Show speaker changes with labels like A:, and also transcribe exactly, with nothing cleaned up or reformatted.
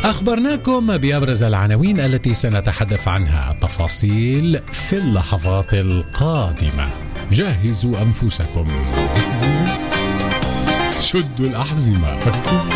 A: أخبرناكم بأبرز العناوين التي سنتحدث عنها، تفاصيل في اللحظات القادمة. جهزوا أنفسكم، شدوا الأحزمة.